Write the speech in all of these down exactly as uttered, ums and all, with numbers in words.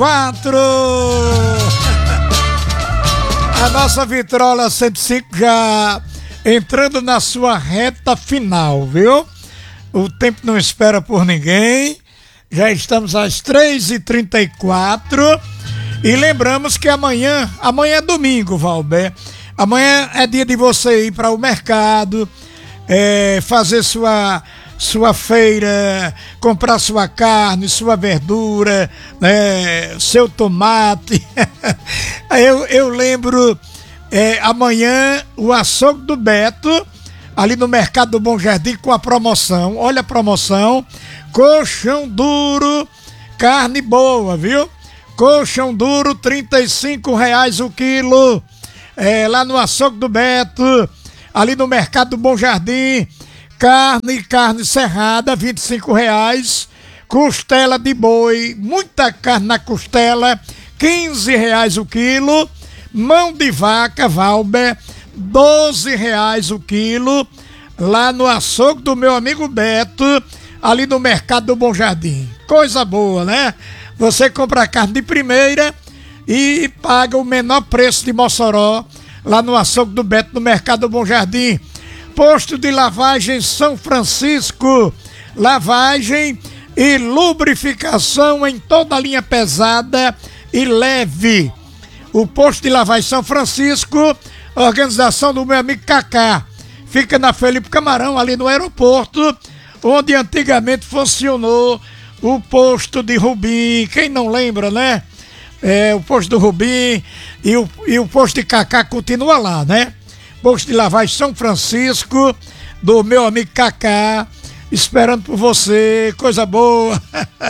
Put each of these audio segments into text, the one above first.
Quatro. A nossa Vitrola cento e cinco já entrando na sua reta final, viu? O tempo não espera por ninguém. Já estamos às três e trinta e quatro. E lembramos que amanhã, amanhã é domingo, Valber. Amanhã é dia de você ir para o mercado, é, fazer sua, sua feira, comprar sua carne, sua verdura, né, seu tomate. eu, eu lembro, é, amanhã, o açougue do Beto, ali no Mercado do Bom Jardim, com a promoção. Olha a promoção: colchão duro, carne boa, viu? Colchão duro, trinta e cinco reais o quilo. É, lá no açougue do Beto, ali no Mercado do Bom Jardim. Carne, carne serrada, vinte e cinco reais. Costela de boi, muita carne na costela, quinze reais o quilo. Mão de vaca, Valber, doze reais o quilo. Lá no açougue do meu amigo Beto, ali no Mercado do Bom Jardim. Coisa boa, né? Você compra carne de primeira e paga o menor preço de Mossoró, lá no açougue do Beto, no Mercado do Bom Jardim. Posto de lavagem São Francisco, lavagem e lubrificação em toda a linha pesada e leve. O posto de lavagem São Francisco, organização do meu amigo Cacá, fica na Felipe Camarão, ali no aeroporto, onde antigamente funcionou o posto de Rubim. Quem não lembra, né? É, o posto do Rubim e o, e o posto de Cacá continua lá, né? Posto de lavagem São Francisco, do meu amigo Cacá, esperando por você, coisa boa.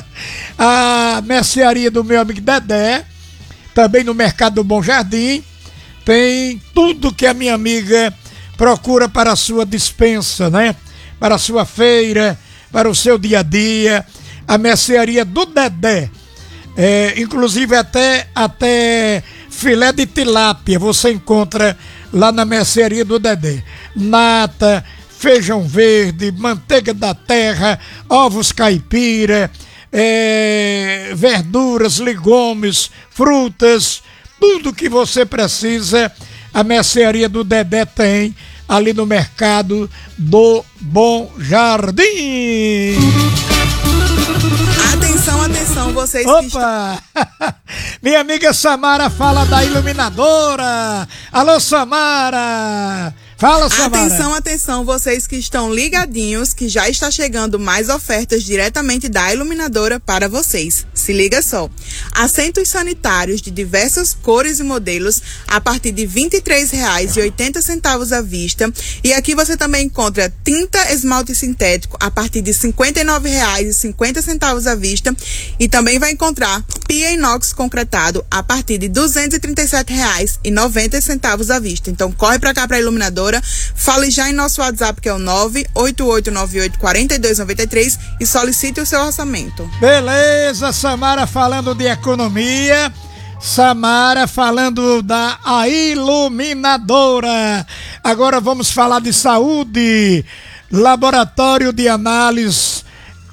A mercearia do meu amigo Dedé, também no Mercado do Bom Jardim, tem tudo que a minha amiga procura para a sua dispensa, né? Para a sua feira, para o seu dia a dia. A mercearia do Dedé, é, inclusive até, até filé de tilápia você encontra lá na mercearia do Dedé. Nata, feijão verde, manteiga da terra, ovos caipira, é, verduras, legumes, frutas, tudo que você precisa, a mercearia do Dedé tem ali no Mercado do Bom Jardim. Atenção, atenção, vocês Opa! que estão... Minha amiga Samara fala da iluminadora. Alô, Samara! Fala, Samara! Atenção, atenção, vocês que estão ligadinhos, que já está chegando mais ofertas diretamente da iluminadora para vocês. Se liga só. Assentos sanitários de diversas cores e modelos a partir de vinte e três reais e oitenta centavos à vista. E aqui você também encontra tinta esmalte sintético a partir de cinquenta e nove reais e cinquenta centavos à vista. E também vai encontrar pia inox concretado a partir de duzentos e trinta e sete reais e noventa centavos à vista. Então corre pra cá pra iluminadora. Fale já em nosso WhatsApp, que é o nove oito oito nove oito quatro dois nove três, e solicite o seu orçamento. Beleza, Samara falando de economia, Samara falando da a iluminadora. Agora vamos falar de saúde. Laboratório de Análise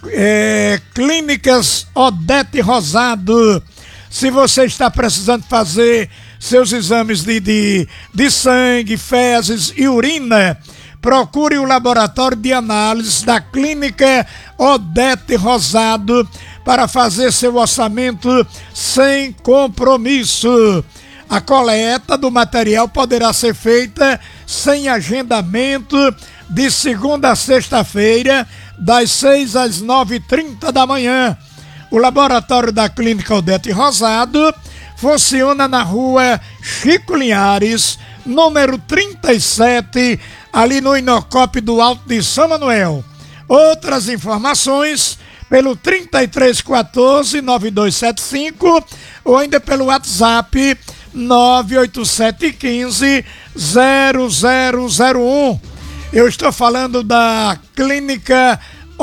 é, Clínicas Odete Rosado. Se você está precisando fazer seus exames de, de, de sangue, fezes e urina, procure o laboratório de análise da Clínica Odete Rosado para fazer seu orçamento sem compromisso. A coleta do material poderá ser feita sem agendamento de segunda a sexta-feira, das seis às nove e trinta da manhã. O laboratório da Clínica Odete Rosado funciona na rua Chico Linhares, número trinta e sete, ali no Inocop do Alto de São Manuel. Outras informações pelo trinta e três quatorze, nove dois sete cinco ou ainda pelo WhatsApp nove oito sete um cinco zero zero zero um. Eu estou falando da Clínica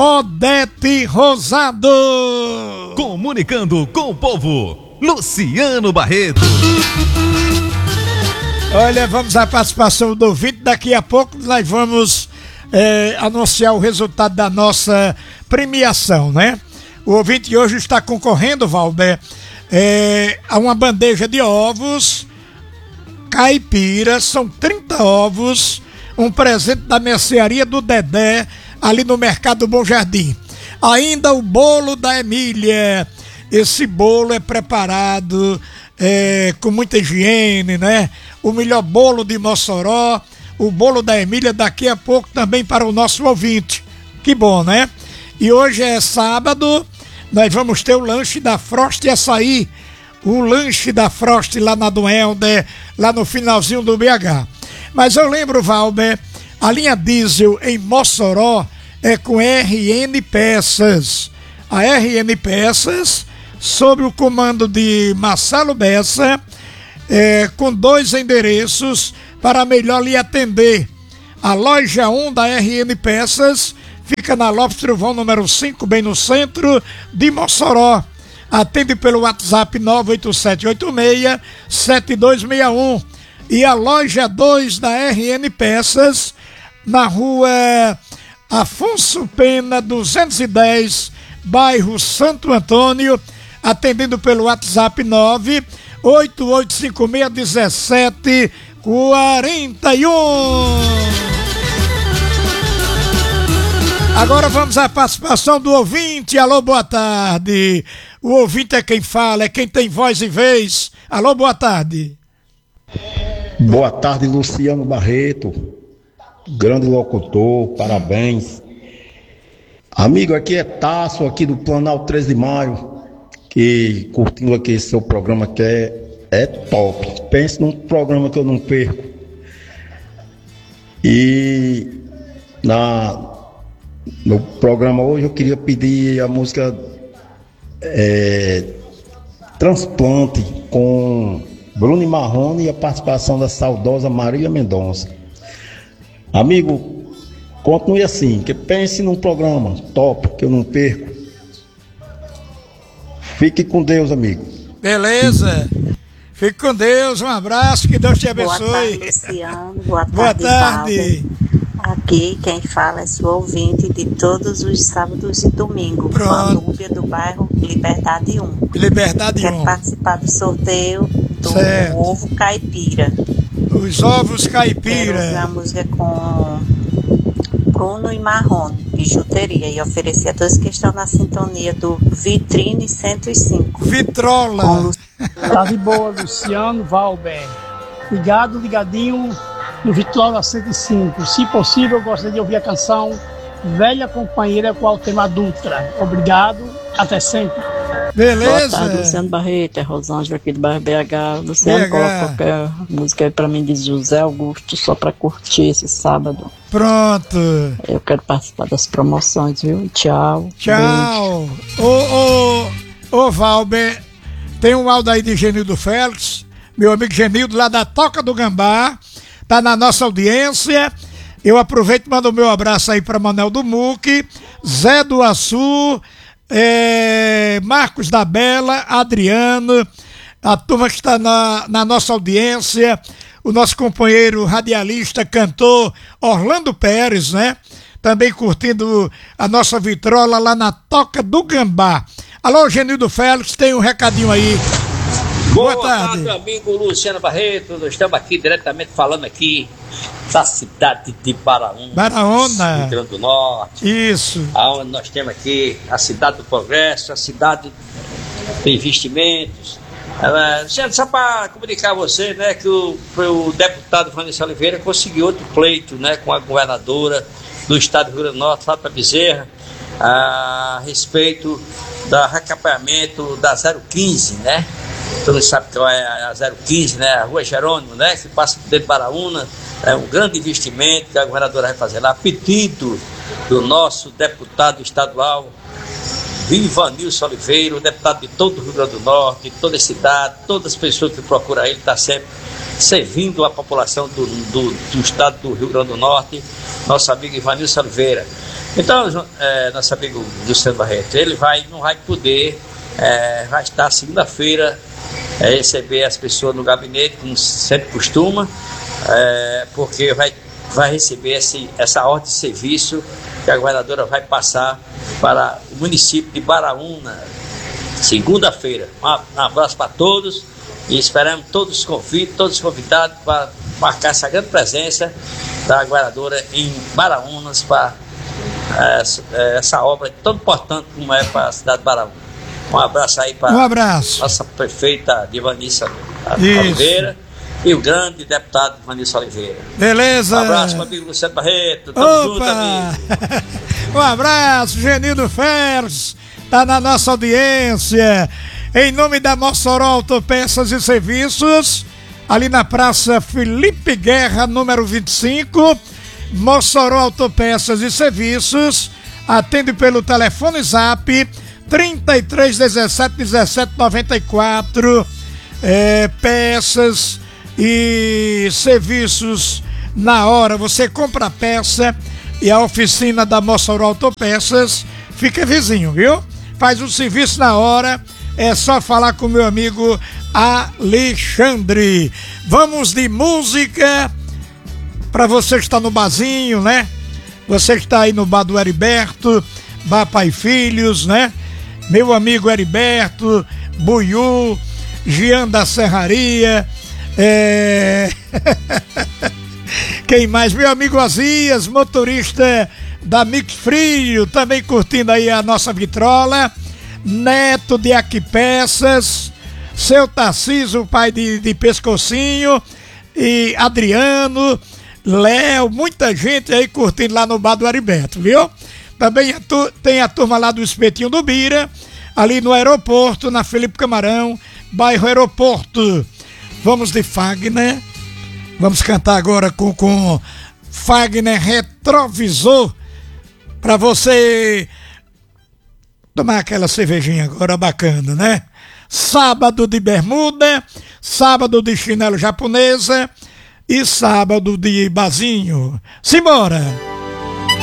Odete Rosado. Comunicando com o povo, Luciano Barreto. Olha, vamos à participação do ouvinte. Daqui a pouco nós vamos é, anunciar o resultado da nossa premiação, né? O ouvinte hoje está concorrendo, Valber, é, uma bandeja de ovos caipira, são trinta ovos, um presente da mercearia do Dedé, ali no Mercado Bom Jardim. Ainda o bolo da Emília. Esse bolo é preparado é, com muita higiene, né? O melhor bolo de Mossoró, o bolo da Emília, daqui a pouco também para o nosso ouvinte. Que bom, né? E hoje é sábado, nós vamos ter o lanche da Frost Açaí, o lanche da Frost lá na do Helder, lá no finalzinho do B H. Mas eu lembro, Valber, a linha diesel em Mossoró é com R N Peças. A R N Peças, sob o comando de Marcelo Bessa, é, com dois endereços para melhor lhe atender. A loja um da R N Peças fica na Lopes Trovão número cinco, bem no centro de Mossoró. Atende pelo WhatsApp nove oito sete oito seis sete dois seis um. E a loja dois da R N Peças, na rua Afonso Pena duzentos e dez, bairro Santo Antônio, atendendo pelo WhatsApp nove oito oito cinco seis um sete quatro um. Agora vamos à participação do ouvinte. Alô, boa tarde. O ouvinte é quem fala, é quem tem voz e vez. Alô, boa tarde. Boa tarde, Luciano Barreto, grande locutor, parabéns. Amigo, aqui é Tasso, aqui do Planalto treze de maio, que curtindo aqui seu programa que é, é top. Pense num programa que eu não perco. E na, no programa hoje eu queria pedir a música é, Transplante, com Bruno e Marrone e a participação da saudosa Marília Mendonça. Amigo, continue assim, que pense num programa top, que eu não perco. Fique com Deus, amigo. Beleza. Fique com Deus, um abraço, que Deus te abençoe. Boa tarde, Luciano. Boa tarde, Boa tarde. Paulo. Aqui quem fala é sua ouvinte de todos os sábados e domingos. Pronto. A Núbia do bairro Liberdade um. Liberdade Quero um. participar do sorteio do Certo. ovo caipira. Os ovos Quero ouvir caipira. a música com Bruno e Marrone, bijuteria, e oferecer a todos que estão na sintonia do Vitrine cento e cinco. Vitrola. Com Lu- Tá de boa, Luciano Valber. Ligado, ligadinho no Vitrola cento e cinco. Se possível, eu gostaria de ouvir a canção Velha Companheira com Altemar Dutra. Obrigado, até sempre. Beleza. Boa tarde, Luciano Barreto, é Rosângela aqui do bairro B H. Luciano, B H. coloca qualquer música aí pra mim de José Augusto, só pra curtir esse sábado. Pronto. Eu quero participar das promoções, viu? Tchau. Tchau. Ô, ô, ô, Valber, tem um áudio aí de Genildo Félix, meu amigo Genildo, lá da Toca do Gambá, tá na nossa audiência. Eu aproveito e mando o meu abraço aí para Manel do Muque, Zé do Açu, é, Marcos da Bela, Adriano, a turma que está na, na nossa audiência, o nosso companheiro radialista, cantor Orlando Pérez, né? Também curtindo a nossa vitrola lá na Toca do Gambá. Alô, Genildo Félix, tem um recadinho aí. Boa, Boa tarde. tarde, amigo Luciano Barreto. Nós estamos aqui diretamente falando aqui da cidade de Baraúna, Baraúna. Rio Grande do Norte. Isso. Onde nós temos aqui a cidade do progresso, a cidade de investimentos. Ela, só para comunicar a você, né, que o, o deputado Vanessa Oliveira conseguiu outro pleito, né, com a governadora do estado do Rio Grande do Norte, Fátima Bezerra, a respeito do recapeamento da zero quinze, né? Todos sabem que é a zero quinze, né? A Rua Jerônimo, né? Que passa por dentro de Baraúna. É um grande investimento que a governadora vai fazer lá, a pedido do nosso deputado estadual, Ivanilson Oliveira, o deputado de todo o Rio Grande do Norte, de toda a cidade, todas as pessoas que procuram ele, está sempre servindo a população do, do, do estado do Rio Grande do Norte, nosso amigo Ivanilson Oliveira. Então, é, nosso amigo Luciano Barreto, ele vai, não vai poder, é, vai estar segunda-feira, é, receber as pessoas no gabinete, como sempre costuma, é, porque vai, vai receber esse, essa ordem de serviço que a governadora vai passar para o município de Baraúna, segunda-feira. Um abraço para todos e esperamos todos os convidados, todos os convidados para marcar essa grande presença da Guaradora em Baraunas para essa, essa obra tão importante como é para a cidade de Baraunas. Um abraço aí para um abraço. Nossa prefeita Divanissa Oliveira e o grande deputado Vanessa Oliveira. Beleza. Um abraço, meu amigo Luciano Barreto. Tamo Opa. junto, amigo. Um abraço, Genildo Ferros, tá na nossa audiência. Em nome da Mossoró Autopeças e Serviços, ali na Praça Felipe Guerra, número vinte e cinco, Mossoró Autopeças e Serviços, atende pelo telefone Zap trinta e três, dezessete, dezessete, noventa e quatro, é, peças e serviços na hora. Você compra a peça e a oficina da Mossoró Autopeças fica vizinho, viu? Faz o serviço na hora, é só falar com meu amigo Alexandre. Vamos de música para você que está no barzinho, né? Você que está aí no bar do Heriberto, Bar Pai Filhos, né? Meu amigo Heriberto, Buiú, Gian da Serraria, é... quem mais? Meu amigo Azias, motorista da Mix Frio, também curtindo aí a nossa vitrola. Neto de Aquipeças, seu Tarcísio, pai de, de Pescocinho, e Adriano, Léo, muita gente aí curtindo lá no bar do Heriberto, viu? Também a tu, tem a turma lá do Espetinho do Bira, ali no aeroporto, na Felipe Camarão, bairro Aeroporto. Vamos de Fagner, vamos cantar agora com, com Fagner Retrovisor, pra você tomar aquela cervejinha agora bacana, né? Sábado de bermuda, sábado de chinelo japonesa e sábado de barzinho. Simbora!